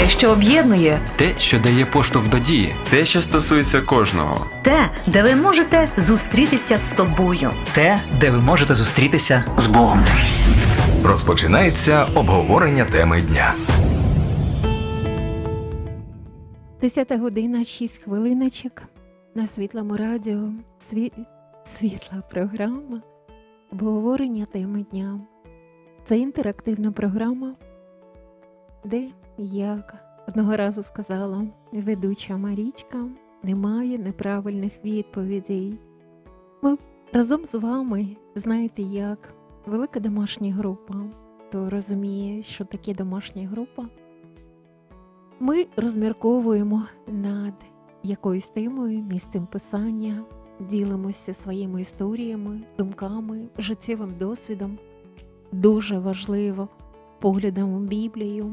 Те, що об'єднує. Те, що дає поштовх до дії. Те, що стосується кожного. Те, де ви можете зустрітися з собою. Те, де ви можете зустрітися з Богом. Розпочинається обговорення теми дня. 10 година, 6 хвилиночок. На Світлому радіо. Світла програма. Обговорення теми дня. Це інтерактивна програма, де, як одного разу сказала ведуча Марічка, немає неправильних відповідей. Ми разом з вами, знаєте як, велика домашня група, хто розуміє, що таке домашня група. Ми розмірковуємо над якоюсь темою, місцем писання, ділимося своїми історіями, думками, життєвим досвідом. Дуже важливо поглядом у Біблію.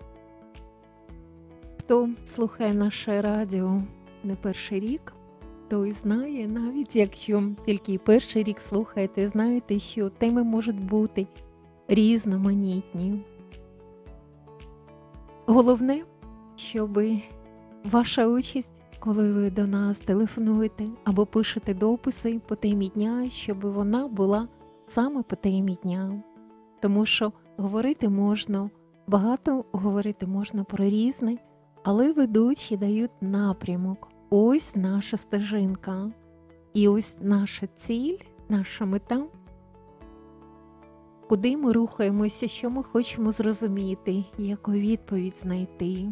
Хто слухає наше радіо не перший рік, той знає, навіть якщо тільки перший рік слухаєте, знаєте, що теми можуть бути різноманітні. Головне, щоб ваша участь, коли ви до нас телефонуєте або пишете дописи по темі дня, щоб вона була саме по темі дня. Тому що говорити можна, багато говорити можна про різне, але ведучі дають напрямок. Ось наша стежинка. І ось наша ціль, наша мета. Куди ми рухаємося, що ми хочемо зрозуміти, яку відповідь знайти.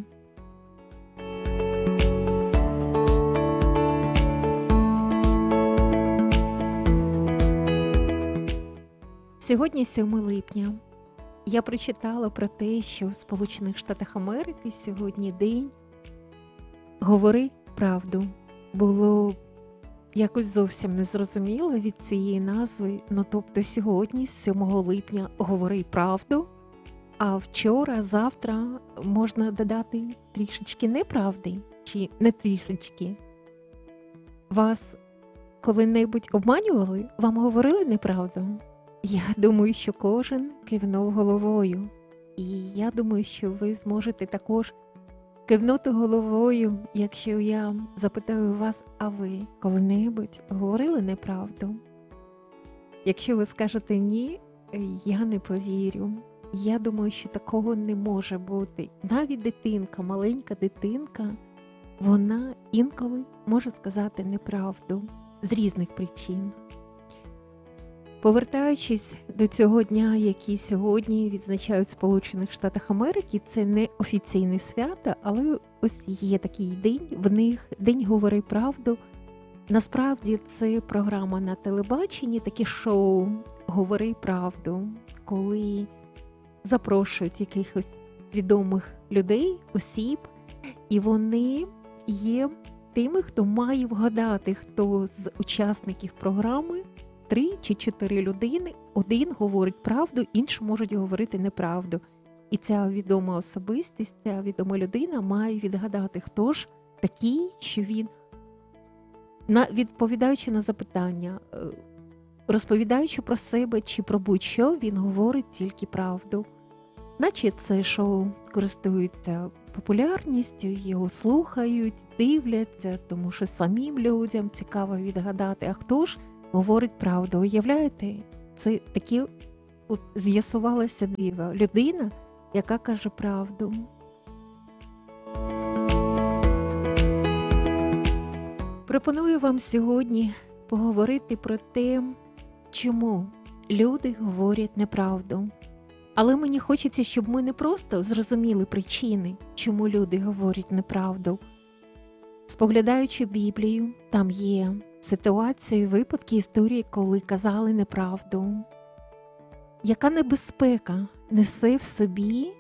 Сьогодні 7 липня. Я прочитала про те, що в Сполучених Штатах Америки сьогодні день «Говори правду». Було якось зовсім незрозуміло від цієї назви. Тобто сьогодні, 7 липня, «Говори правду», а вчора, завтра можна додати трішечки неправди, чи не трішечки. Вас коли-небудь обманювали? Вам говорили неправду? Я думаю, що кожен кивнув головою. І я думаю, що ви зможете також кивнути головою, якщо я запитаю вас, а ви коли-небудь говорили неправду? Якщо ви скажете ні, я не повірю. Я думаю, що такого не може бути. Навіть дитинка, маленька дитинка, вона інколи може сказати неправду з різних причин. Повертаючись до цього дня, який сьогодні відзначають в Сполучених Штатах Америки, це не офіційне свято, але ось є такий день, в них День «Говори правду». Насправді це програма на телебаченні, таке шоу «Говори правду», коли запрошують якихось відомих людей, осіб, і вони є тими, хто має вгадати, хто з учасників програми, 3 чи 4 людини, один говорить правду, інші можуть говорити неправду. І ця відома особистість, ця відома людина має відгадати, хто ж такий, що він, відповідаючи на запитання, розповідаючи про себе чи про будь-що, він говорить тільки правду. Наче це шоу користується популярністю, його слухають, дивляться, тому що самим людям цікаво відгадати, а хто ж говорить правду. Уявляєте, це таке з'ясувалося диво. Людина, яка каже правду. Пропоную вам сьогодні поговорити про те, чому люди говорять неправду. Але мені хочеться, щоб ми не просто зрозуміли причини, чому люди говорять неправду. Споглядаючи Біблію, там є ситуації, випадки, історії, коли казали неправду. Яка небезпека несе в собі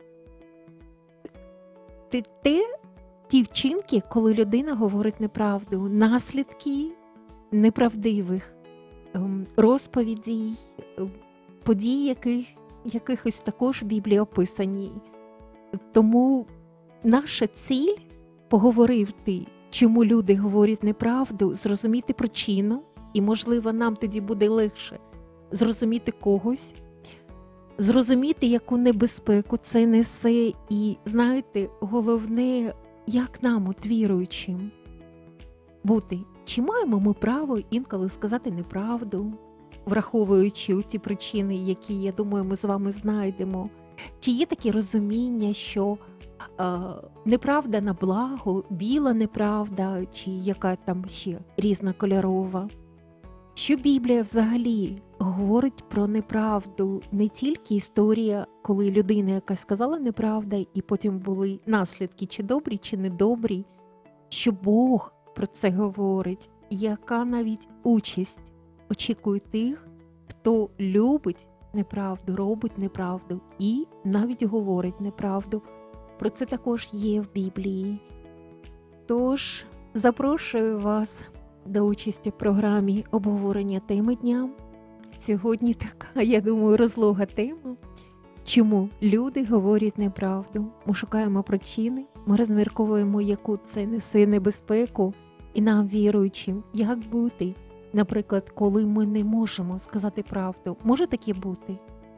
ті вчинки, коли людина говорить неправду, наслідки неправдивих розповідей, подій, якихось також в Біблії описані. Тому наша ціль – поговорити, чому люди говорять неправду, зрозуміти причину, і, можливо, нам тоді буде легше зрозуміти когось, зрозуміти, яку небезпеку це несе, і, знаєте, головне, як нам, от віруючим, бути. Чи маємо ми право інколи сказати неправду, враховуючи ті причини, які, я думаю, ми з вами знайдемо? Чи є таке розуміння, що неправда на благо, біла неправда, чи яка там ще різнокольорова? Що Біблія взагалі говорить про неправду? Не тільки історія, коли людина якась сказала неправда, і потім були наслідки, чи добрі, чи недобрі, що Бог про це говорить, яка навіть участь очікує тих, хто любить неправду, робить неправду і навіть говорить неправду. Про це також є в Біблії. Тож, запрошую вас до участі в програмі обговорення теми дня. Сьогодні така, я думаю, розлога тема. Чому люди говорять неправду? Ми шукаємо причини, ми розмірковуємо, яку це несе небезпеку, і нам, віруючим, як бути, наприклад, коли ми не можемо сказати правду. Може таке бути?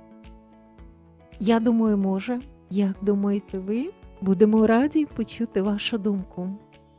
Я думаю, може. Як думаєте ви? Будемо раді почути вашу думку.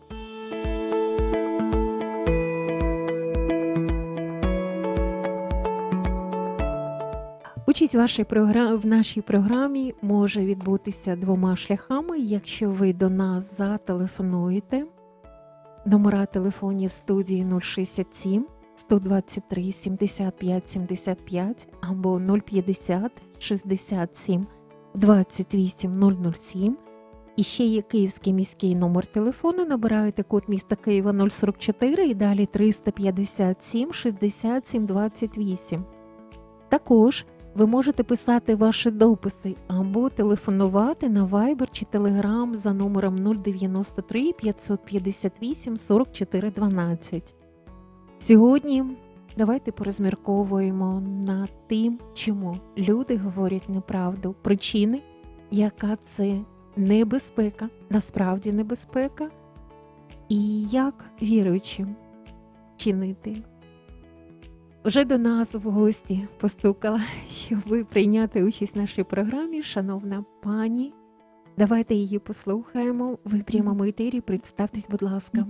Участь в нашій програмі може відбутися двома шляхами, якщо ви до нас зателефонуєте. Номера телефонів студії 067 123 75 75 або 050 67 28 007. І ще є київський міський номер телефону. Набираєте код міста Києва 044 і далі 357 67 28. Також ви можете писати ваші дописи або телефонувати на Viber чи Telegram за номером 093 558 44 12. Сьогодні давайте порозмірковуємо над тим, чому люди говорять неправду, причини, яка це небезпека, насправді небезпека, і як віруючим чинити. Вже до нас в гості постукала, щоб прийняти участь в нашій програмі, шановна пані. Давайте її послухаємо. Ви в прямому етері, представтесь, будь ласка.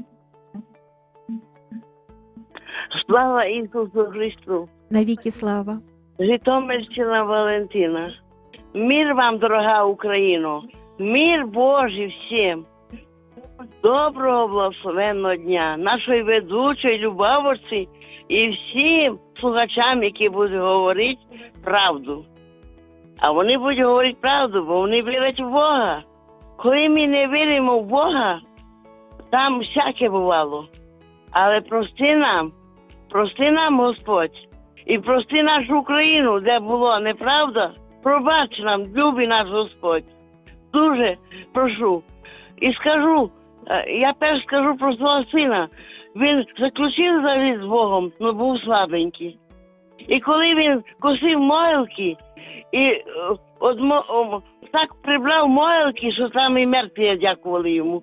Слава Ісусу Христу! Навіки слава! Житомирщина Валентина. Мир вам, дорога Україно! Мир Божий всім! Доброго благословенного дня! Нашої ведучої, любовниці і всім слухачам, які будуть говорити правду. А вони будуть говорити правду, бо вони вірять в Бога. Коли ми не віримо в Бога, там всяке бувало. Але прости нам, Господь, і прости нашу Україну, де було неправда. Пробач нам, любий наш Господь. Дуже прошу. І скажу, я перш скажу про свого сина. Він заключив завіт з Богом, але був слабенький. І коли він косив могилки, і так прибрав могилки, що там і мертві дякували йому.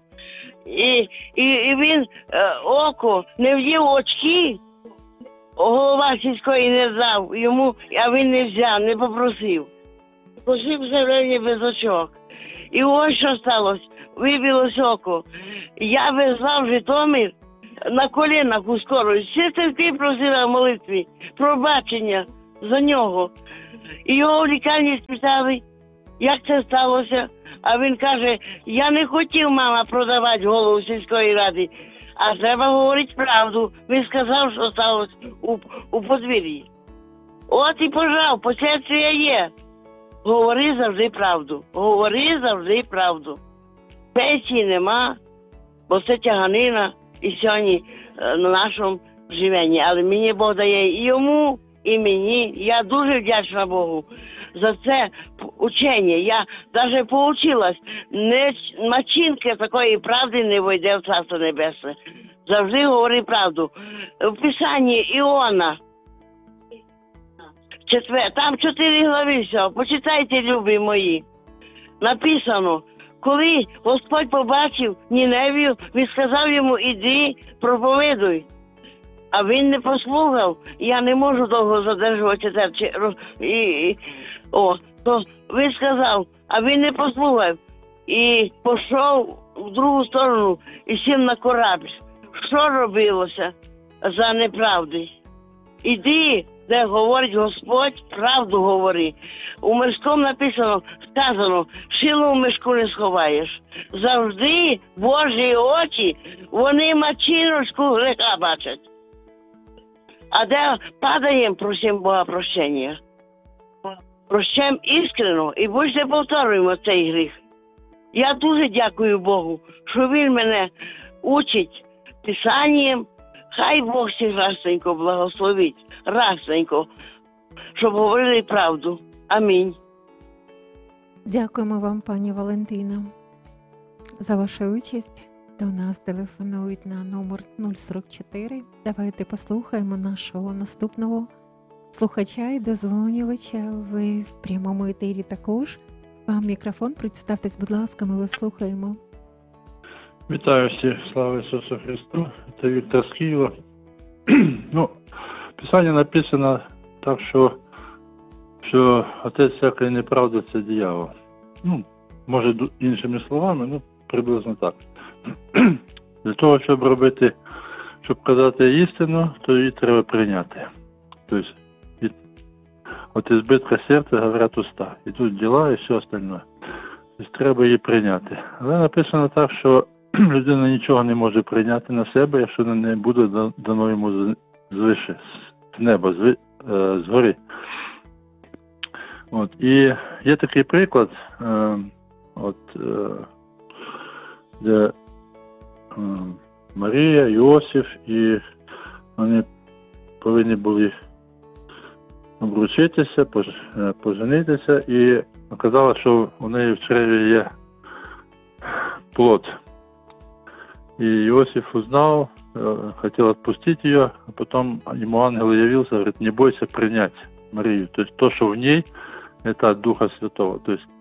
І він око не вдів очки, голова сільської не дав йому, а він не взяв, не попросив. Косив все время без очок. І ось що сталося, вибилось око. Я везла в Житомир на колінах у скорої. Сестринки просила в молитві пробачення за нього. І його в лікарні спитали, як це сталося. А він каже, я не хотів, мама, продавати голову сільської ради, а треба говорити правду. Він сказав, що сталося у подвір'ї. От і пожав, послідствия є. Говори завжди правду. Говори завжди правду. Пенсії нема, бо це тяганина і сьогодні на нашому живенні. Але мені Бог дає і йому, і мені. Я дуже вдячна Богу за це учення. Я навіть поучилась. Начинки такої правди не вийде в Царство Небесне. Завжди говори правду. В Писанні Іона, там 4 глави всього. Почитайте, любі мої. Написано, коли Господь побачив Ніневію, він сказав йому, іди, проповідуй. А він не послухав. Я не можу довго задержувати це. То він сказав, а він не послухав. І пішов в другу сторону і сів на корабль. Що робилося за неправди? Іди, де говорить Господь, правду говори. У мирському сказано, силу в мішку не сховаєш. Завжди Божі очі, вони мачиночку гріха бачать. А де падаємо, просимо Бога прощення. Прощаємо іскренно і більше не повторюємо цей гріх. Я дуже дякую Богу, що Він мене учить Писанням. Хай Бог всіх разненько благословить, разненько, щоб говорили правду. Амінь. Дякуємо вам, пані Валентина, за вашу участь. До нас телефонують на номер 044. Давайте послухаємо нашого наступного слухача і дозвонювача. Ви в прямому етері також. Вам мікрофон. Представтесь, будь ласка, ми вас слухаємо. Вітаю всіх, слава Ісусу Христу. Це Віктор з Києва. Писання написано так, що отець всякої неправди – це диявол. Може іншими словами, приблизно так. Для того, щоб казати істину, то її треба прийняти. Тобто, от із збитка серця говорять уста. Ідуть діла і все остальне. Тобто, треба її прийняти. Але написано так, що людина нічого не може прийняти на себе, якщо не буде дано йому звише, з неба, згори. І є такий приклад, де Марія, Йосиф, і вони повинні були обручитися, поженитися, і оказалось, що у неї в чреві є плод. И Иосиф узнал, хотел отпустить ее, а потом ему ангел явился, говорит, не бойся принять Марию. То есть то, что в ней, это от Духа Святого. То есть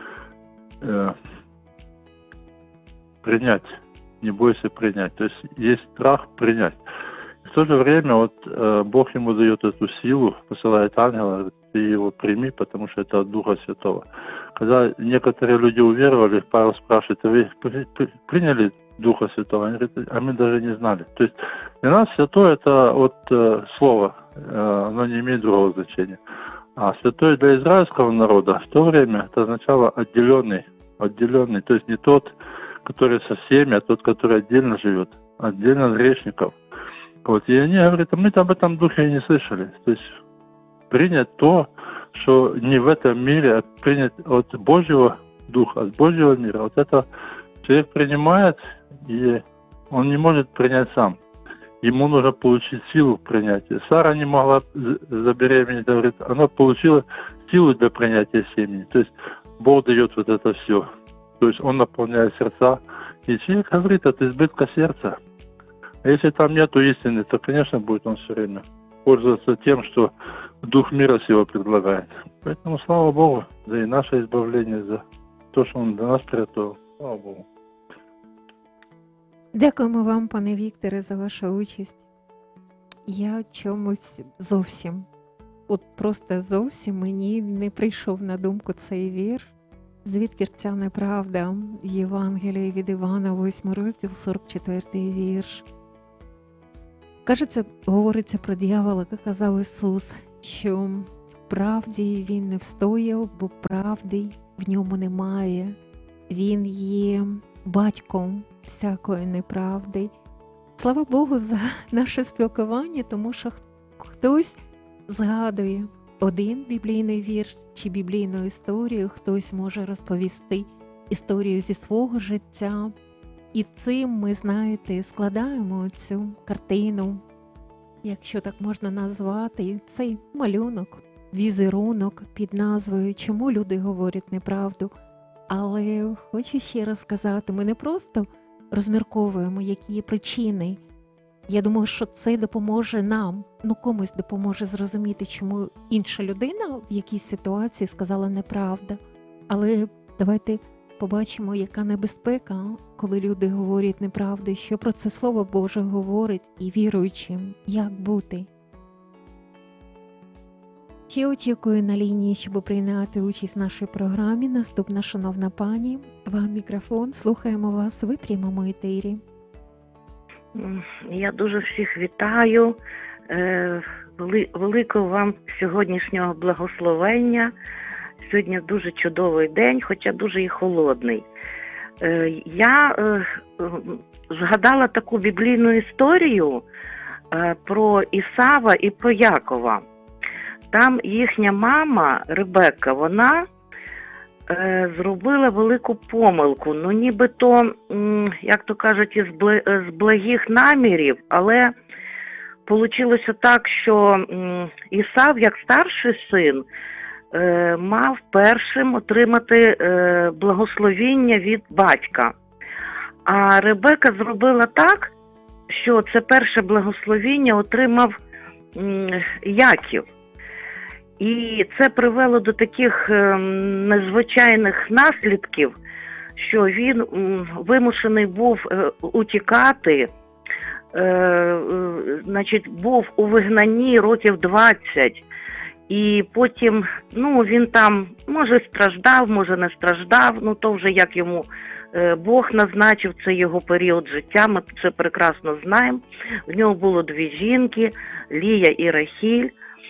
принять, не бойся принять. То есть есть страх принять. И в то же время Бог ему дает эту силу, посылает ангела, говорит, ты его прими, потому что это от Духа Святого. Когда некоторые люди уверовали, Павел спрашивает, а вы приняли Духа Святого? Они говорят, а мы даже не знали. То есть для нас святой это слово, оно не имеет другого значения. А святой для израильского народа в то время это означало отделенный. То есть не тот, который со всеми, а тот, который отдельно живет, отдельно от грешников. И они говорят, а мы об этом духе и не слышали. То есть принять то, что не в этом мире, а принять от Божьего Духа, от Божьего мира. Это человек принимает, и он не может принять сам. Ему нужно получить силу принятия. Сара не могла забеременеть, говорит, она получила силу для принятия семени. То есть Бог дает это все. То есть Он наполняет сердца. И человек говорит от избытка сердца. А если там нету истины, то, конечно, будет он все время пользоваться тем, что Дух мира сего предлагает. Поэтому слава Богу за и наше избавление, за то, что Он для нас приготовил. Слава Богу. Дякуємо вам, пане Вікторе, за вашу участь. Я чомусь просто зовсім мені не прийшов на думку цей вірш. Звідки ця неправда? Євангеліє від Івана, 8 розділ, 44 вірш. Кажеться, говориться про диявола, як казав Ісус, що в правді він не встояв, бо правди в ньому немає. Він є батьком всякої неправди. Слава Богу за наше спілкування, тому що хтось згадує один біблійний вірш чи біблійну історію, хтось може розповісти історію зі свого життя. І цим ми, знаєте, складаємо цю картину, якщо так можна назвати, цей малюнок, візерунок під назвою «Чому люди говорять неправду?». Але хочу ще раз сказати, ми не просто розмірковуємо, які є причини. Я думаю, що це допоможе нам, комусь допоможе зрозуміти, чому інша людина в якійсь ситуації сказала неправду. Але давайте побачимо, яка небезпека, коли люди говорять неправду, що про це Слово Боже говорить і віруючим, як бути. Ще очікую на лінії, щоб прийняти участь в нашій програмі. Наступна шановна пані. Вам мікрофон. Слухаємо вас. Ви в прямому етері. Я дуже всіх вітаю. Великого вам сьогоднішнього благословення. Сьогодні дуже чудовий день, хоча дуже і холодний. Я згадала таку біблійну історію про Ісава і про Якова. Там їхня мама Ребекка, вона зробила велику помилку. Ну, нібито, як то кажуть, із благих намірів, але вийшло так, що Ісав, як старший син, мав першим отримати благословіння від батька. А Ребека зробила так, що це перше благословіння отримав Яків. І це привело до таких незвичайних наслідків, що він вимушений був утікати, значить, був у вигнанні років 20. І потім, він там, може, страждав, може, не страждав, то вже як йому Бог назначив, це його період життя, ми це прекрасно знаємо. В нього було 2 жінки, Лія і Рахіль.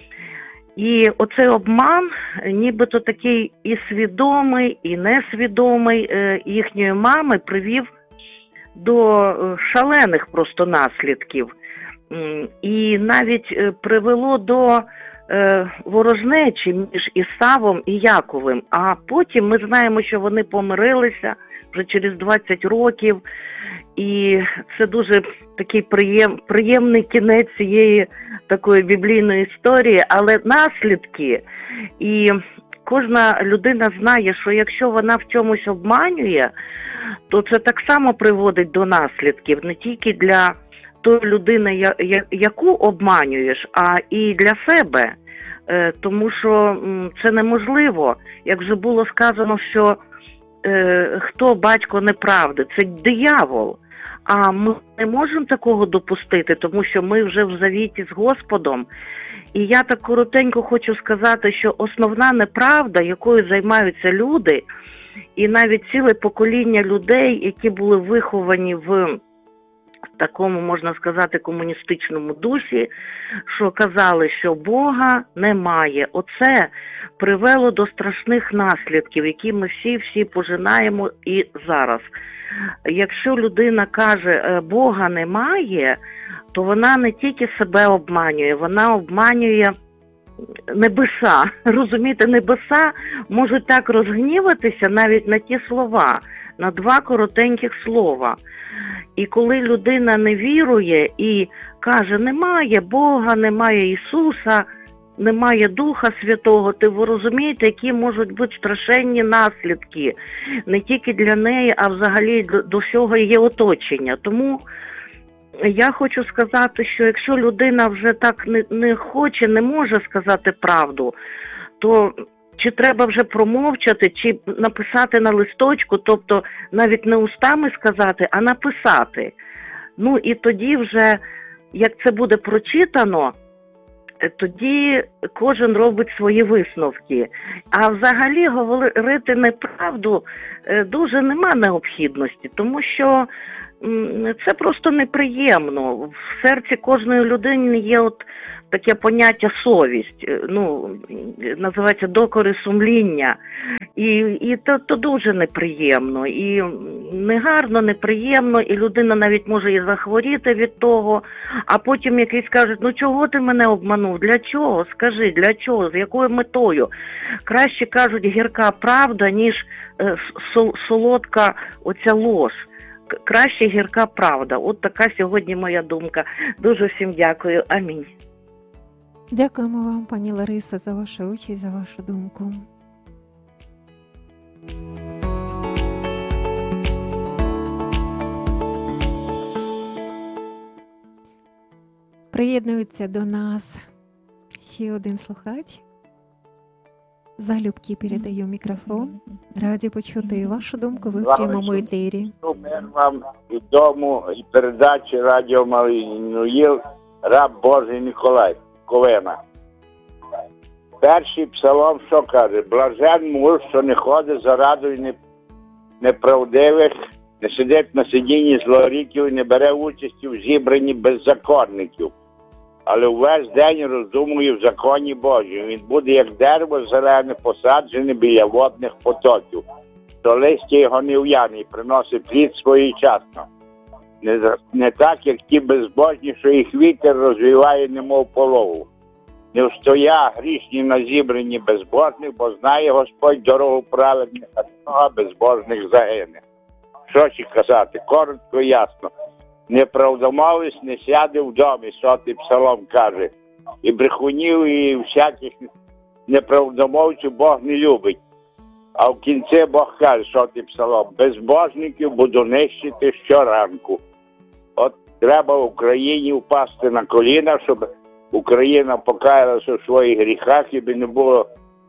І оцей обман, нібито такий і свідомий, і несвідомий їхньої мами, привів до шалених просто наслідків. І навіть привело до ворожнечі між Ісавом і Яковим. А потім ми знаємо, що вони помирилися вже через 20 років. І це дуже такий приємний кінець цієї такої біблійної історії, але наслідки. І кожна людина знає, що якщо вона в чомусь обманює, то це так само приводить до наслідків, не тільки для тої людини, яку обманюєш, а і для себе. Тому що це неможливо. Як вже було сказано, що хто батько неправди? Це диявол. А ми не можемо такого допустити, тому що ми вже в завіті з Господом. І я так коротенько хочу сказати, що основна неправда, якою займаються люди, і навіть ціле покоління людей, які були виховані в такому, можна сказати, комуністичному дусі, що казали, що Бога немає. Оце привело до страшних наслідків, які ми всі пожинаємо і зараз. Якщо людина каже, Бога немає, то вона не тільки себе обманює, вона обманює небеса. Розумієте, небеса можуть так розгніватися навіть на ті слова, на 2 коротеньких слова. І коли людина не вірує і каже, немає Бога, немає Ісуса, немає Духа Святого, то ви розумієте, які можуть бути страшенні наслідки. Не тільки для неї, а взагалі до всього її оточення. Тому я хочу сказати, що якщо людина вже так не хоче, не може сказати правду, то чи треба вже промовчати, чи написати на листочку, тобто навіть не устами сказати, а написати. І тоді вже, як це буде прочитано, тоді кожен робить свої висновки. А взагалі говорити неправду дуже нема необхідності, тому що це просто неприємно. В серці кожної людини є таке поняття совість, називається докори сумління. І то дуже неприємно, і негарно, неприємно, і людина навіть може і захворіти від того, а потім якийсь каже, чого ти мене обманув, для чого, скажи, для чого, з якою метою? Краще, кажуть, гірка правда, ніж солодка оця лож. Краще гірка правда. От така сьогодні моя думка. Дуже всім дякую. Амінь. Дякуємо вам, пані Лариса, за вашу участь, за вашу думку. Приєднується до нас ще один слухач. Залюбки передаю мікрофон. Раді почути вашу думку, ви в прямому етері. Мир вам і дому, і передачі Радіо Малинуїл, раб Божий Ніколай, Ковена. перший псалом що каже? Блажен муж, що не ходить за радою неправдивих, не сидить на сидінні злоріків і не бере участі в зібранні беззаконників. Але увесь день роздумує в законі Божій. Він буде як дерево зелене, посаджене біля водних потоків. То листя його не в'яне і приносить плід своєчасно. Не так, як ті безбожні, що їх вітер розвіває, немов полову. Не встоя грішні на зібранні безбожних, бо знає Господь дорогу праведних, а дорога безбожних загине. Що ще казати? Коротко і ясно. Неправдомовець не сяде в домі, 100-й псалом каже. І брехунів, і всяких неправдомовців Бог не любить. А в кінці Бог каже, 100-й псалом, безбожників буду нищити щоранку. От треба в Україні впасти на коліна, щоб Україна покаялася в своїх гріхах, і не було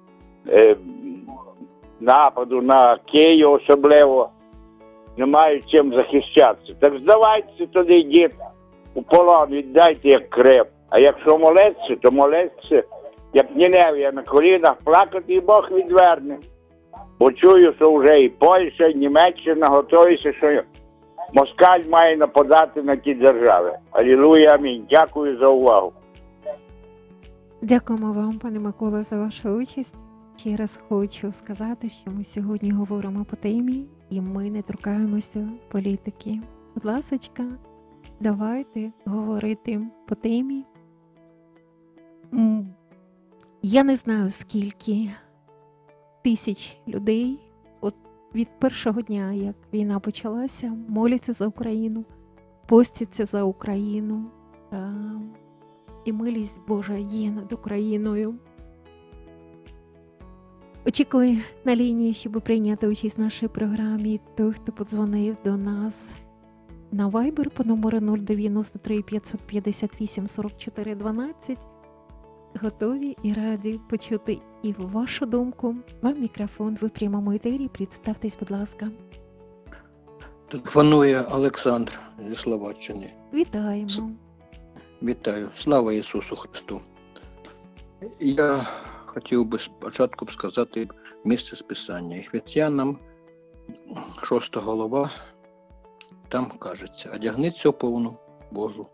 нападу на Київ особливо. Не мають чим захищатися. Так здавайтеся туди, йдіть у полон, віддайте як Крим. А якщо молитися, то молитися, як Ніневія на колінах, плакати, і Бог відверне. Бо чую, що вже і Польща, і Німеччина готуються, що москаль має нападати на ті держави. Алілуя, амінь. Дякую за увагу. Дякуємо вам, пане Микола, за вашу участь. Ще раз хочу сказати, що ми сьогодні говоримо по темі, і ми не торкаємося політики. Будь ласочка, давайте говорити по темі. Я не знаю, скільки тисяч людей от від першого дня, як війна почалася, моляться за Україну, постяться за Україну. І милість Божа є над Україною. Очікую на лінії, щоб прийняти участь в нашій програмі той, хто подзвонив до нас на Viber по номеру 093 558 44 12. Готові і раді почути і вашу думку. Вам мікрофон, ви в прямому етері. Представтесь, будь ласка. Телефонує Олександр зі Словаччини. Вітаємо. Вітаю. Слава Ісусу Христу. Я хотів би спочатку сказати місце з Писання. Ефесянам 6 глава, там кажеться, одягниться у повну Божу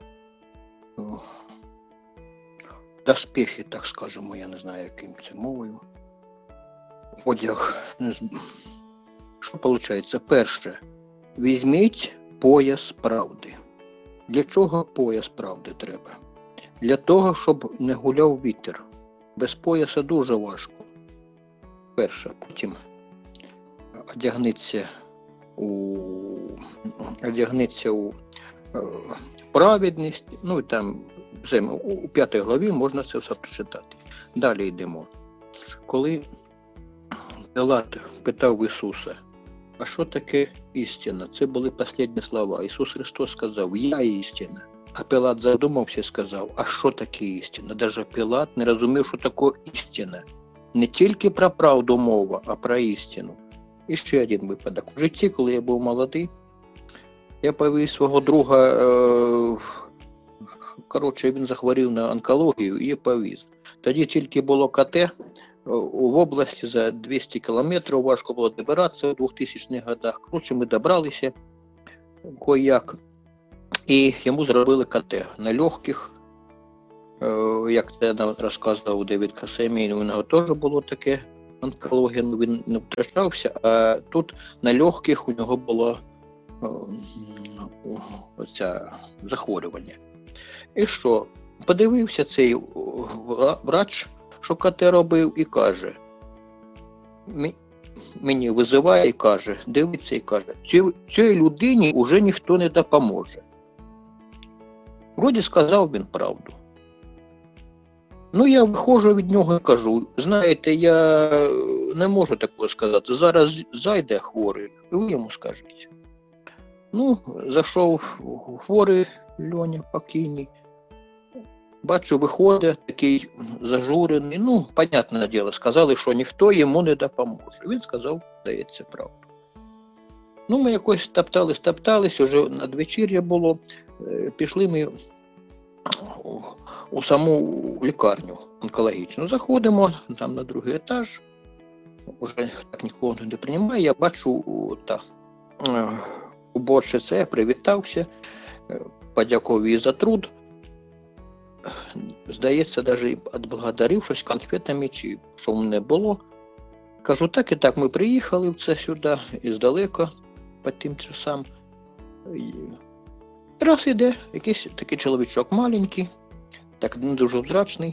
доспехи, так скажемо, я не знаю, яким це мовою. Одяг. Що виходить? Перше, візьміть пояс правди. Для чого пояс правди треба? Для того, щоб не гуляв вітер. Без пояса дуже важко. Перше. Потім одягниться у праведність. Ну і там у 5 главі можна це все прочитати. Далі йдемо. Коли Пилат питав Ісуса, а що таке істина? Це були останні слова. Ісус Христос сказав, я істина. А Пилат задумався і сказав, а що таке істина? Навіть Пилат не розумів, що таке істина. Не тільки про правду мова, а про істину. І ще один випадок. У житті, коли я був молодий, я повіз свого друга, він захворів на онкологію і повіз. Тоді тільки було КТ, в області за 200 кілометрів, важко було добиратися у 2000-х годах. Ми добралися кое-як. І йому зробили КТ на легких, як це нам розказував Девід Касемій, у нього теж було таке онкологія, він не втрачався, а тут на легких у нього було оце захворювання. І що? Подивився цей врач, що КТ робив, і каже, мені визиває і каже, дивиться і каже, цій людині вже ніхто не допоможе. Вроді сказав він правду. Ну, я виходжу від нього і кажу, знаєте, я не можу такого сказати, зараз зайде хворий, і ви йому скажіть. Ну, зайшов хворий Льоня, покійний, бачу, виходить, такий зажурений, ну, понятне діло, сказали, що ніхто йому не допоможе. Він сказав, здається, правду. Ну, ми якось топтались, уже надвечір'я було, пішли ми у саму лікарню онкологічну. Заходимо там на другий етаж, уже так нікого не приймає. Я бачу уборщиця, я привітався, подякував їй за труд. Здається, навіть відблагодарив щось конфетами, чи що в мене було. Кажу, так і так, ми приїхали в це сюди, іздалека, по тим часам. І раз іде якийсь такий чоловічок маленький, так не дуже взрачний.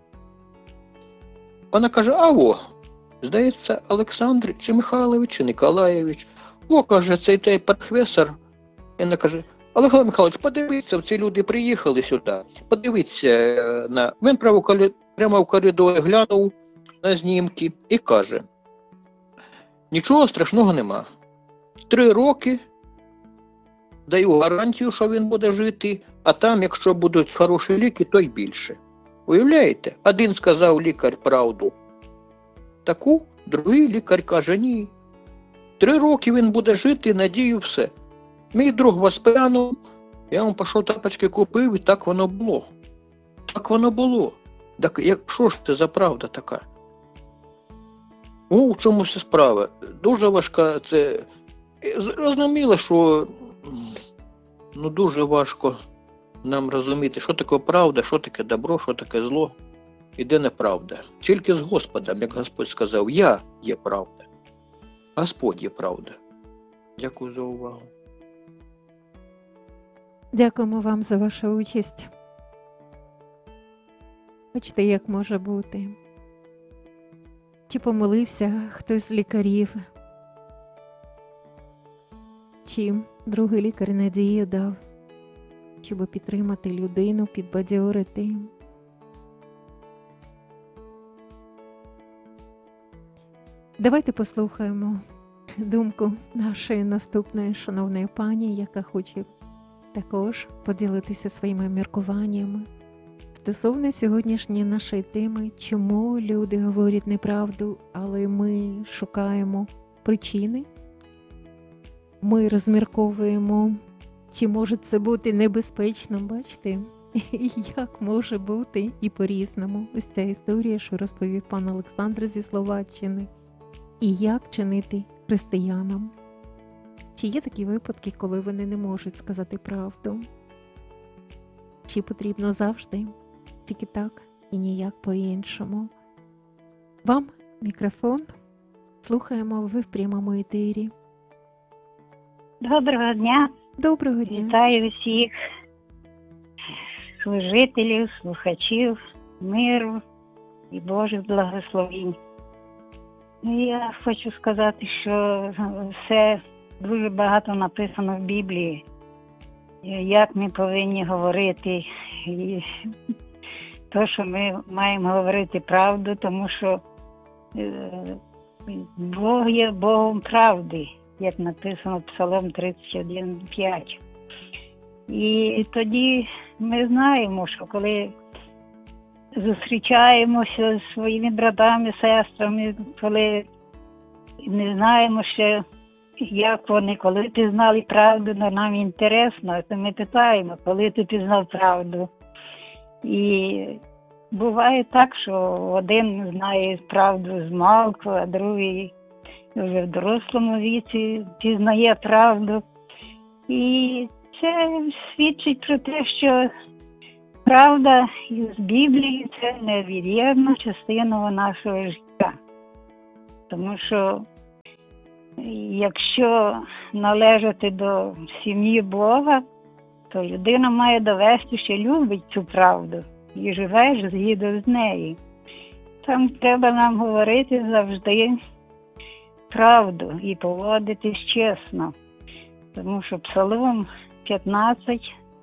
Вона каже, здається, Олександр чи Михайлович, чи Ніколаєвич. Каже, цей той професор. І вона каже, Олександр Михайлович, подивіться, ці люди приїхали сюди. Подивіться на... Він прямо в коридорі глянув на знімки і каже, нічого страшного нема. 3 роки даю гарантію, що він буде жити, а там, якщо будуть хороші ліки, то й більше. Уявляєте? Один сказав лікар правду таку, другий лікар каже, ні. 3 роки він буде жити, надію, все. Мій друг воспрянув, я вам пішов тапочки купив, і так воно було. Так воно було. Так що ж це за правда така? В чому все справа? Дуже важка це... Зрозуміло, що дуже важко нам розуміти, що таке правда, що таке добро, що таке зло і де неправда. Тільки з Господом, як Господь сказав, я є правда. Господь є правда. Дякую за увагу. Дякуємо вам за вашу участь. Бачите, як може бути. Чи помилився хтось з лікарів, чи другий лікар надію дав, щоб підтримати людину, підбадьорити. Давайте послухаємо думку нашої наступної шановної пані, яка хоче також поділитися своїми міркуваннями стосовно сьогоднішньої нашої теми, чому люди говорять неправду, але ми шукаємо причини. Ми розмірковуємо, чи може це бути небезпечно, бачите, як може бути і по-різному. Ось ця історія, що розповів пан Олександр зі Словаччини. І як чинити християнам. Чи є такі випадки, коли вони не можуть сказати правду? Чи потрібно завжди тільки так і ніяк по-іншому? Вам мікрофон. Слухаємо, ви в прямому етері. Доброго дня. Доброго дня. Вітаю всіх служителів, слухачів, миру і Божих благословень. Я хочу сказати, що все дуже багато написано в Біблії, як ми повинні говорити, і то, що ми маємо говорити правду, тому що Бог є Богом правди, як написано в Псалом 31:5. І тоді ми знаємо, що коли зустрічаємося з своїми братами, сестрами, коли не знаємо ще, як вони, коли пізнали правду, но нам інтересно, то ми питаємо, коли ти пізнав правду. І буває так, що один знає правду змалку, а другий вже в дорослому віці пізнає правду. І це свідчить про те, що правда з Біблії – це невід'ємна частина нашого життя. Тому що якщо належати до сім'ї Бога, то людина має довести, що любить цю правду і живе згідно з нею. Там треба нам говорити завжди правду і поводитись чесно. Тому що Псалом 15,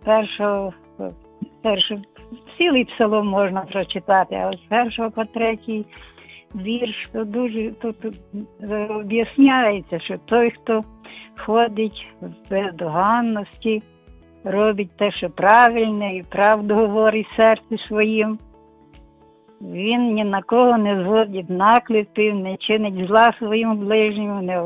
цілий псалом можна прочитати, а з 1 по 3 вірш, то дуже тут об'ясняється, що той, хто ходить в бездоганності, робить те, що правильне, і правду говорить в серці своїм, він ні на кого не зводить наклепів, не чинить зла своїм ближнім, не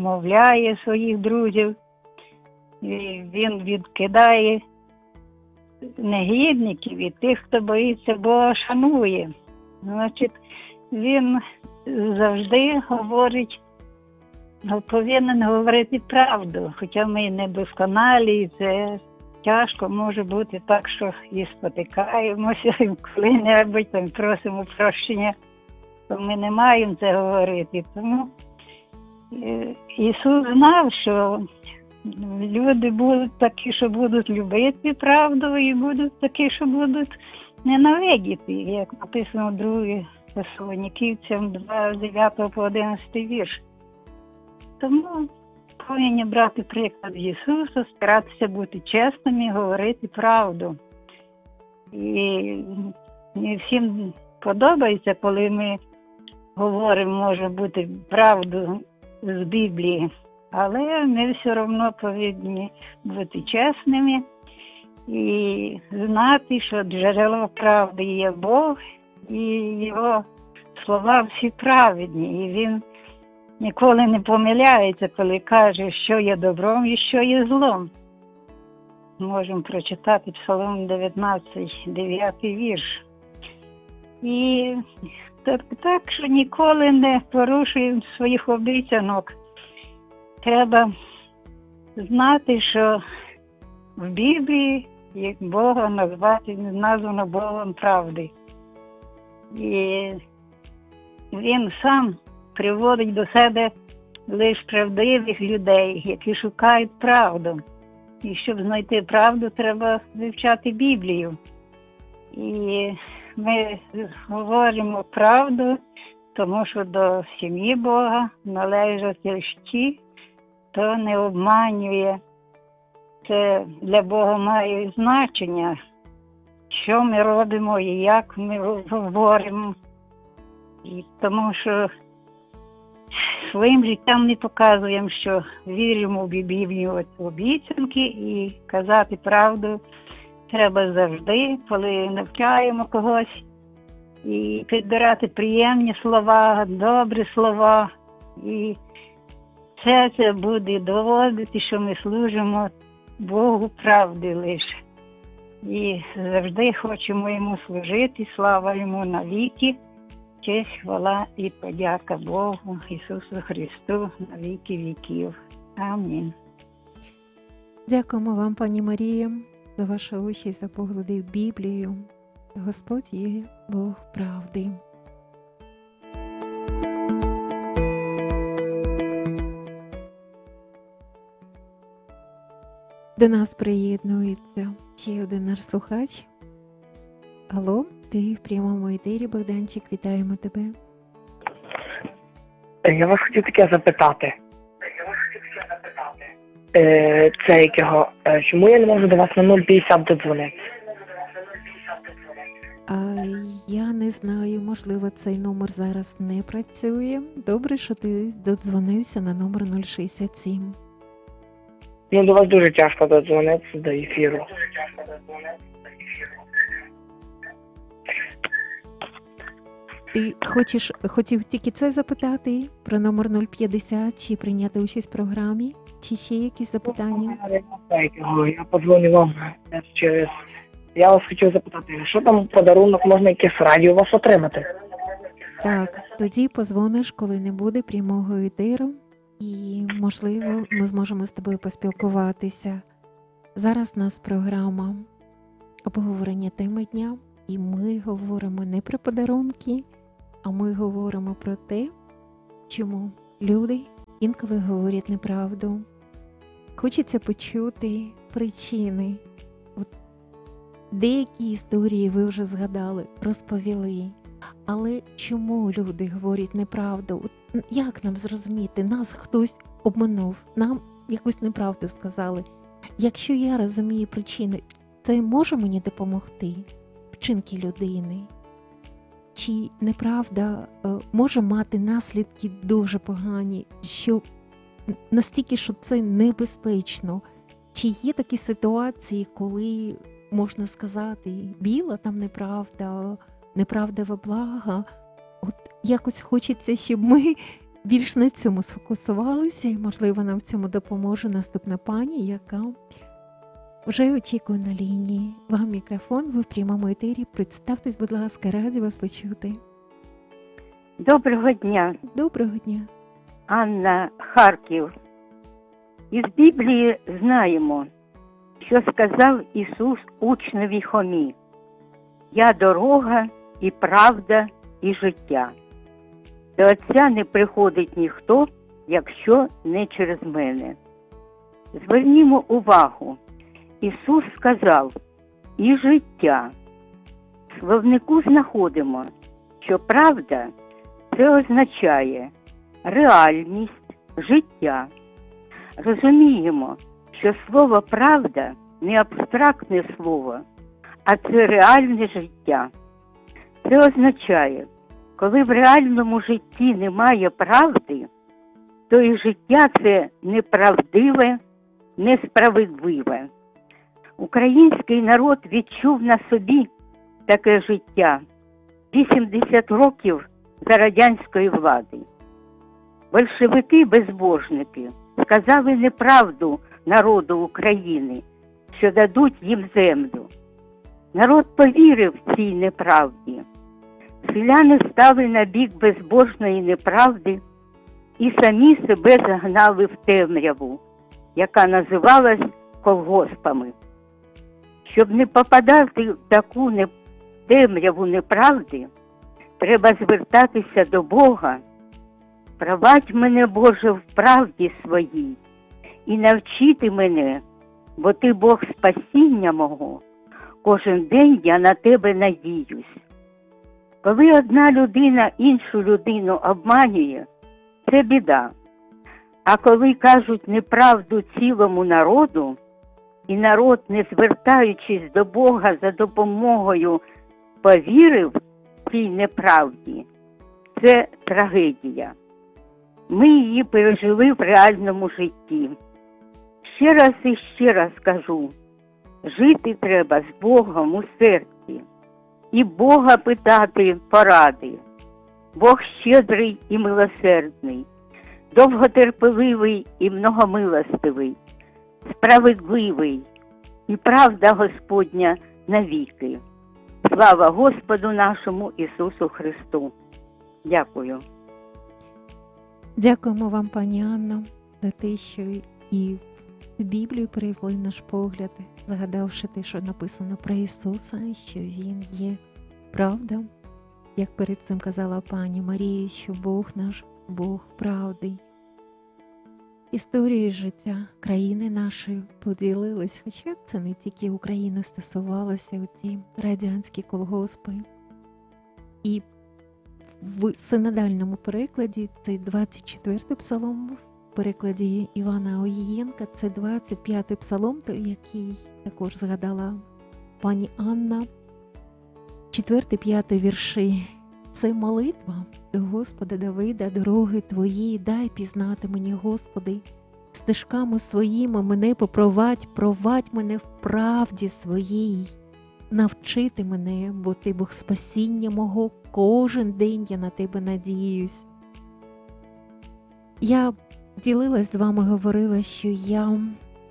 вмовляє своїх друзів. І він відкидає негідників і тих, хто боїться Бога, шанує. Значить, він завжди говорить, повинен говорити правду, хоча ми не досконалі, і це тяжко може бути так, що і спотикаємося, і коли-небудь там просимо прощення, то ми не маємо це говорити. Тому Ісус знав, що люди будуть такі, що будуть любити правду, і будуть такі, що будуть ненавидіти, як написано в 2 Фесалонікійцям 2, 9 по 11 вірш. Тому повинні брати приклад Ісуса, старатися бути чесними, говорити правду. І не всім подобається, коли ми говоримо, може бути, правду з Біблії, але ми все одно повинні бути чесними і знати, що джерело правди є Бог, і Його слова всі праведні, і Він ніколи не помиляється, коли каже, що є добром і що є злом. Можемо прочитати Псалом 19, 9 вірш. І так, що ніколи не порушуємо своїх обіцянок. Треба знати, що в Біблії як Бога названо Богом правди. І Він сам приводить до себе лише правдивих людей, які шукають правду. І щоб знайти правду, треба вивчати Біблію. І ми говоримо правду, тому що до сім'ї Бога належать ті, хто не обманює. Це для Бога має значення, що ми робимо і як ми говоримо. І тому що своїм життям ми показуємо, що віримо в біблійні обіцянки, і казати правду треба завжди, коли навчаємо когось, і підбирати приємні слова, добрі слова. І це буде доводити, що ми служимо Богу правди лише. І завжди хочемо Йому служити, слава Йому навіки. Честь, хвала і подяка Богу, Ісусу Христу на віки віків. Амінь. Дякуємо вам, пані Марія, за вашу участь, за погляди в Біблію. Господь є Бог правди. До нас приєднується ще один наш слухач. Алло, ти в прямому етері, Богданчик, вітаємо тебе. Я вас хотів таке запитати. Це якого, чому я не можу до вас на 050 додзвонитися? Я не знаю, можливо, цей номер зараз не працює. Добре, що ти додзвонився на номер 067. Ну, до вас дуже тяжко додзвонитися до ефіру. Ти хотів тільки це запитати про номер 050, чи прийняти участь в програмі, чи ще якісь запитання? Я подзвоню вам через... Я вас хотів запитати, що там подарунок, можна якесь радіо у вас отримати? Так, тоді позвониш, коли не буде прямого етеру, і, можливо, ми зможемо з тобою поспілкуватися. Зараз у нас програма обговорення теми дня, і ми говоримо не про подарунки, а ми говоримо про те, чому люди інколи говорять неправду. Хочеться почути причини. От деякі історії ви вже згадали, розповіли. Але чому люди говорять неправду? От як нам зрозуміти? Нас хтось обманув, нам якусь неправду сказали. Якщо я розумію причини, це може мені допомогти? Вчинки людини? Чи неправда може мати наслідки дуже погані, що настільки, що це небезпечно? Чи є такі ситуації, коли можна сказати, біла там неправда, неправда во благо? От якось хочеться, щоб ми більш на цьому сфокусувалися, і, можливо, нам в цьому допоможе наступна пані, яка Вже очікую на лінії. Вам мікрофон, ви в прямому етері. Представтесь, будь ласка, раді вас почути. Доброго дня. Доброго дня. Анна, Харків. Із Біблії знаємо, що сказав Ісус учневі Хомі. Я дорога і правда і життя. До Отця не приходить ніхто, якщо не через мене. Звернімо увагу. Ісус сказав і життя. В словнику знаходимо, що правда – це означає реальність, життя. Розуміємо, що слово «правда» не абстрактне слово, а це реальне життя. Це означає, коли в реальному житті немає правди, то і життя це неправдиве, несправедливе. Український народ відчув на собі таке життя 80 років за радянської влади. Большевики-безбожники сказали неправду народу України, що дадуть їм землю. Народ повірив цій неправді. Селяни стали на бік безбожної неправди і самі себе загнали в темряву, яка називалась колгоспами. Щоб не попадати в таку темряву неправди, треба звертатися до Бога. Провадь мене, Боже, в правді своїй і навчити мене, бо Ти Бог спасіння мого. Кожен день я на Тебе надіюсь. Коли одна людина іншу людину обманює, це біда. А коли кажуть неправду цілому народу, і народ, не звертаючись до Бога за допомогою, повірив цій неправді, це трагедія. Ми її пережили в реальному житті. Ще раз і ще раз кажу, жити треба з Богом у серці. І Бога питати поради. Бог щедрий і милосердний, довготерпеливий і многомилостивий, справедливий і правда Господня навіки. Слава Господу нашому Ісусу Христу. Дякую. Дякуємо вам, пані Анно, за те, що і в Біблію перевели наш погляд, згадавши те, що написано про Ісуса, що Він є правда. Як перед цим казала пані Марія, що Бог наш, Бог правди. Історії життя країни нашої поділились, хоча це не тільки України стосувалося, ті радянські колгоспи. І в синодальному перекладі це 24-й псалом, в перекладі Івана Огієнка це 25-й псалом, який також згадала пані Анна. 4-5 вірші. Це молитва до Господа Давида, дороги Твої, дай пізнати мені, Господи, стежками своїми мене попровадь, провадь мене в правді своїй. Навчити мене, бо Ти Бог спасіння мого, кожен день я на Тебе надіюсь. Я ділилась з вами, говорила, що я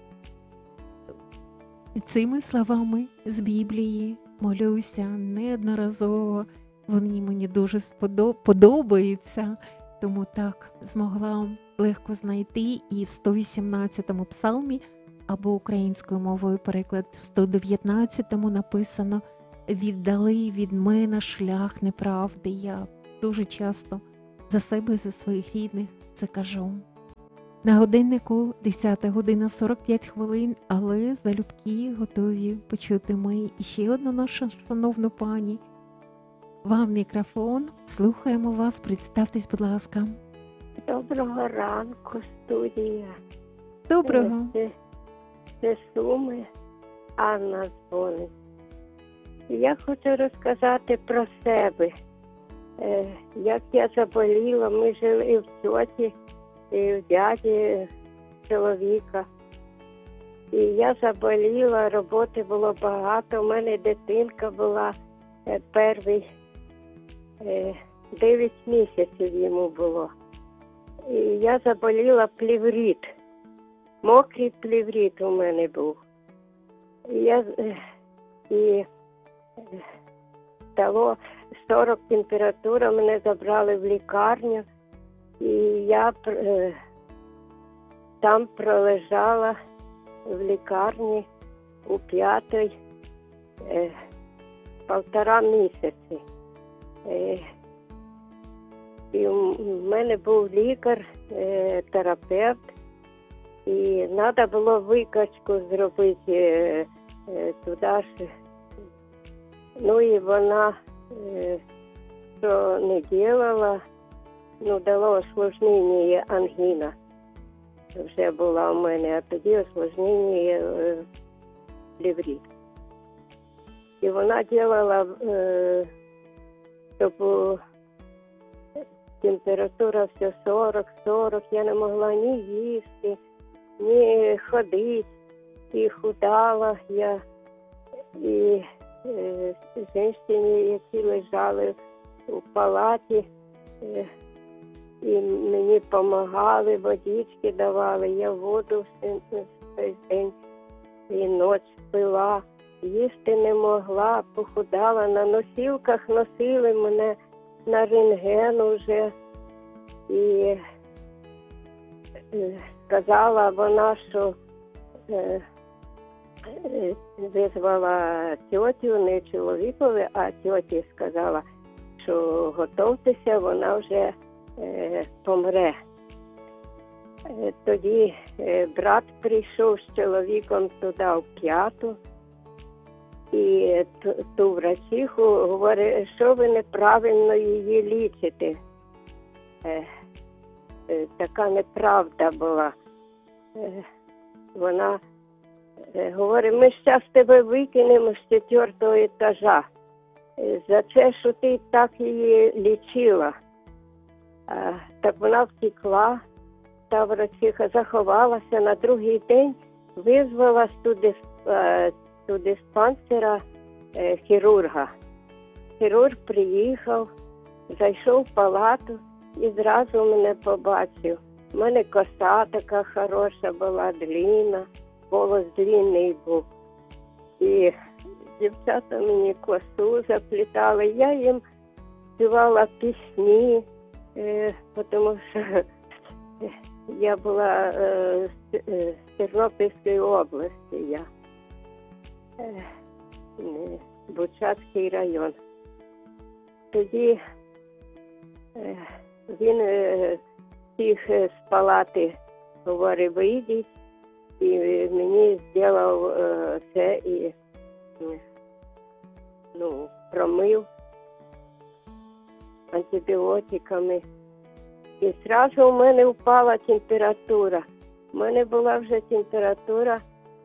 цими словами з Біблії молюся неодноразово. Вони мені дуже подобаються, тому так змогла легко знайти і в 118-му псалмі, або українською мовою переклад в 119-му написано «Віддали від мене шлях неправди». Я дуже часто за себе, за своїх рідних це кажу. На годиннику 10 година 45 хвилин, але залюбки готові почути ми іще одну нашу шановну пані. Вам мікрофон, слухаємо вас, представтесь, будь ласка. Доброго ранку, студія. Доброго. Це Суми, Анна дзвонить. Я хочу розказати про себе. Як я заболіла, ми жили в тьоті, і в дяді чоловіка. І я заболіла, роботи було багато, у мене дитинка була перший, 9 місяців йому було. І я заболіла плеврит. Мокрий плеврит у мене був. І стало 40 температура, мене забрали в лікарню, і я там пролежала в лікарні у 5-й 1,5 місяці. І в мене був лікар, терапевт, і треба було викачку зробити туди ж. Ну і вона, що не робила, дало осложнення ангіна. Вже була у мене, а тоді осложнення плеврит. І вона робила, щоб температура все 40, я не могла ні їсти, ні ходити, і худала я. І жінки, які лежали у палаті, і мені допомагали, водички давали, я воду весь день і ніч пила, їсти не могла, похудала, на носілках носили мене на рентген вже, і сказала вона, що визвала тьотю, не чоловікові, а тьоті сказала, що готовтеся, вона вже помре. Тоді брат прийшов з чоловіком туди в 5-ту, і ту врачиху говорить, що ви неправильно її лічите. Така неправда була. Вона говорить, ми зараз тебе викинемо з 4-го етажа за те, що ти так її лічила. Так вона втекла, та врачиха заховалася, на другий день визвала до диспансера хірурга. Хірург приїхав, зайшов в палату і зразу мене побачив. У мене коса така хороша була, длинна, волос длинний був. І дівчата мені косу заплітали, я їм співала пісні, тому що я була з Тернопільської області, Бучацький район. Тоді він всіх з палати говорить, вийдіть, і мені зробив це і промив антибіотиками. І одразу у мене впала температура. У мене була вже температура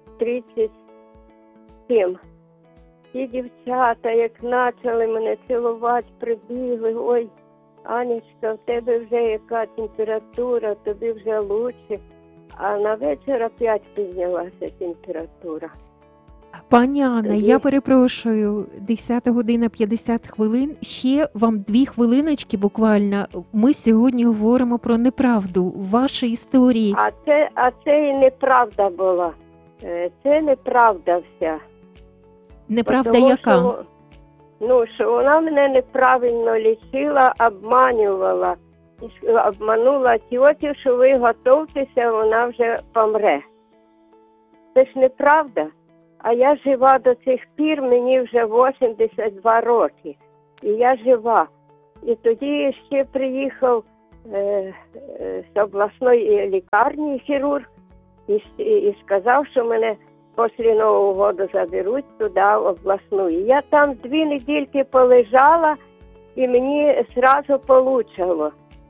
37. Ті дівчата, як почали мене цілувати, прибігли, ой, Анечка, в тебе вже яка температура, тобі вже краще. А на вечір опять піднялася температура. Пані Анна, я перепрошую, 10 година 50 хвилин. Ще вам 2 хвилиночки буквально. Ми сьогодні говоримо про неправду в вашій історії. А це і неправда була. Це неправда вся. Неправда тому, яка? Що вона мене неправильно лічила, обманювала. Обманула тьотю, що ви готовтеся, вона вже помре. Це ж неправда. А я жива до цих пір, мені вже 82 роки. І я жива. І тоді ще приїхав з обласної лікарні хірург і сказав, що мене після Нового року заберуть туди, в обласну. І я там 2 недільки полежала, і мені одразу получало.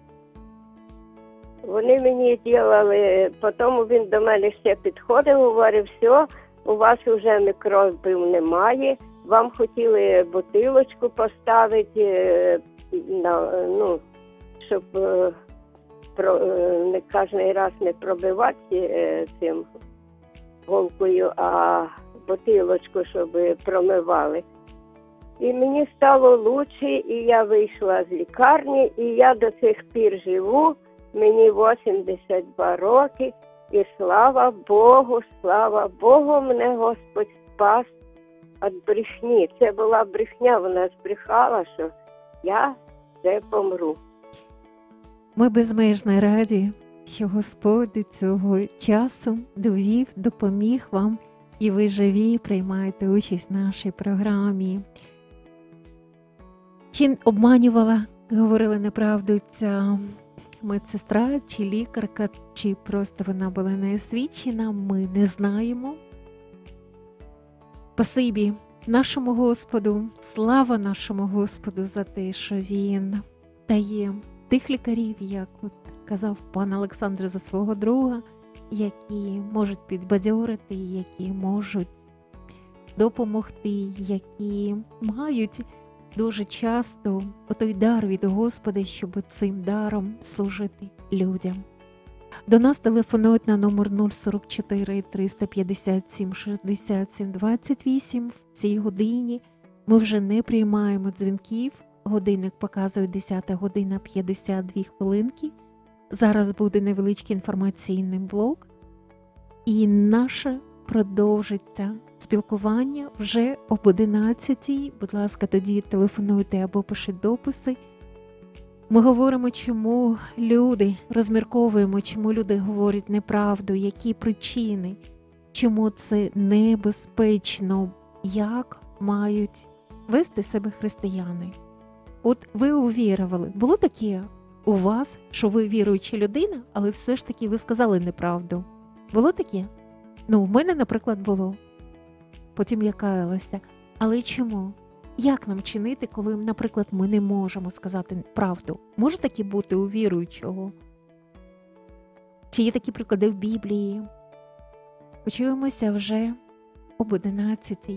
Вони мені робили, потім він до мене ще підходив, говорив, все, у вас вже мікробів немає, вам хотіли бутилочку поставити, щоб не кожен раз не пробивати цим голкою, а бутилочку, щоб промивали. І мені стало краще, і я вийшла з лікарні, і я до цих пір живу, мені 82 роки, і слава Богу, мене Господь спас. спас від брехні. Це була брехня, вона збрехала, що я вже помру. Ми безмежно раді, що Господь до цього часу довів, допоміг вам, і ви живі, приймаєте участь в нашій програмі. Чи обманювала, говорила неправду ця медсестра, чи лікарка, чи просто вона була неосвічена, ми не знаємо. Спасибі нашому Господу, слава нашому Господу за те, що Він дає тих лікарів, як от казав пан Олександр за свого друга, які можуть підбадьорити, які можуть допомогти, які мають дуже часто отой дар від Господа, щоб цим даром служити людям. До нас телефонують на номер 044 357 67 28. В цій годині ми вже не приймаємо дзвінків. Годинник показує 10 година 52 хвилинки. Зараз буде невеличкий інформаційний блок. І наше продовжиться спілкування вже об 11-й. Будь ласка, тоді телефонуйте або пишіть дописи. Ми говоримо, чому люди, розмірковуємо, чому люди говорять неправду, які причини, чому це небезпечно, як мають вести себе християни. От ви увірували, було таке у вас, що ви віруюча людина, але все ж таки ви сказали неправду? Було таке? Ну, в мене, наприклад, було. Потім я каялася. Але чому? Як нам чинити, коли, наприклад, ми не можемо сказати правду? Може таке бути у віруючого? Чи є такі приклади в Біблії? Почуємося вже об 11-й.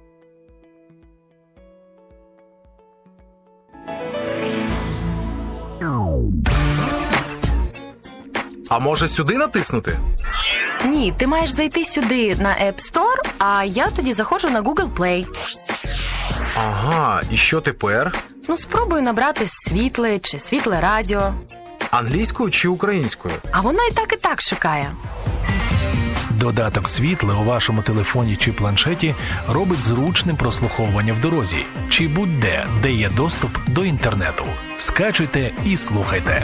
А може сюди натиснути? Ні, ти маєш зайти сюди на App Store, а я тоді заходжу на Google Play. Ага, і що тепер? Ну, спробую набрати світле чи світле радіо. Англійською чи українською? А вона і так шукає. Додаток «Світле» у вашому телефоні чи планшеті робить зручним прослуховування в дорозі чи будь-де, де є доступ до інтернету. Скачуйте і слухайте.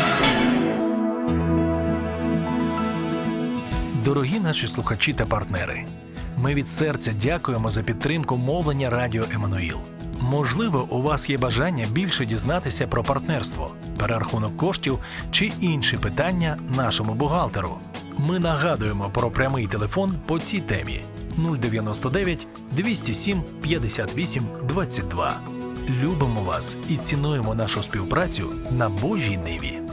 Дорогі наші слухачі та партнери, ми від серця дякуємо за підтримку мовлення Радіо Еммануїл. Можливо, у вас є бажання більше дізнатися про партнерство, перерахунок коштів чи інші питання нашому бухгалтеру. Ми нагадуємо про прямий телефон по цій темі 099 207 58 22. Любимо вас і цінуємо нашу співпрацю на Божій ниві.